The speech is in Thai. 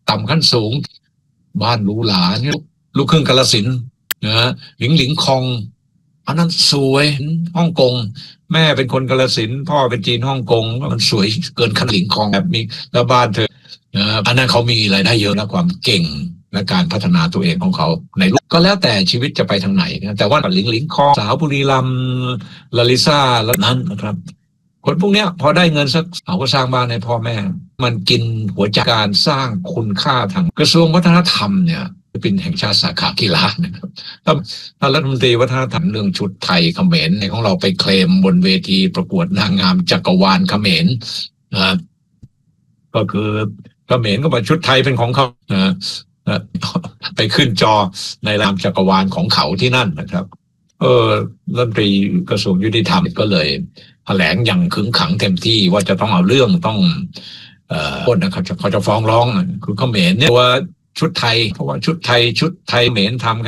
ต่ำขั้นสูงบ้านหรูหราเนี่ยลูกครึ่งกาฬสินธุ์นะหลิงคองอันนั้นสวยฮ่องกงแม่เป็นคนกาฬสินธุ์พ่อเป็นจีนฮ่องกงมันสวยเกินหลิงคองแบบมีแล้วบ้านเธออันนั้นเขามีรายได้เยอะและความเก่งและการพัฒนาตัวเองของเขาในลูกก็แล้วแต่ชีวิตจะไปทางไหนนะแต่ว่าหลิงคองสาวบุรีรัมย์ลาลิซ่าแล้วนั้นนะครับคนพวกเนี้ยพอได้เงินสักเขาก็สร้างบ้านให้พ่อแม่มันกินหัวใจการสร้างคุณค่าทางกระทรวงวัฒนธรรมเนี่ยเป็นแห่งชาติสาขากีฬานะครับท่านรัฐมนตรีวัฒนธรรมเรื่องชุดไทยเขมรในของเราไปเคลมบนเวทีประกวดนางงามจักรวาลเขมรก็คือเขมรก็บอกชุดไทยเป็นของเขาไปขึ้นจอในรามจักรวาลของเขาที่นั่นนะครับรัฐมนตรีกระทรวงยุติธรรมก็เลยแถลงอย่างขึงขังเต็มที่ว่าจะต้องเอาเรื่องต้องนะครับเขาจะฟ้องร้องคือเขมรเนี่ยว่าชุดไทยเพราะว่าชุดไทยเขมรทำ